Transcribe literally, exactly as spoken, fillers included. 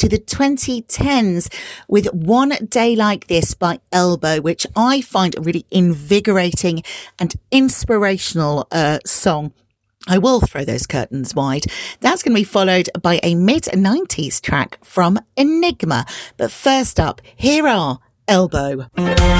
to the twenty tens with One Day Like This by Elbow, which I find a really invigorating and inspirational uh, song. I will throw those curtains wide. That's going to be followed by a mid nineties track from Enigma. But first up, here are Elbow.